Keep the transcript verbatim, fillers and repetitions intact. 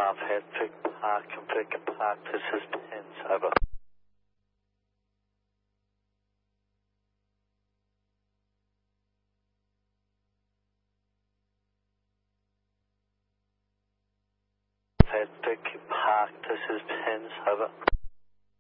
Golf Hedrick Park, Configure Park, this is Pins, over. Hedrick Park, this is Pins, over.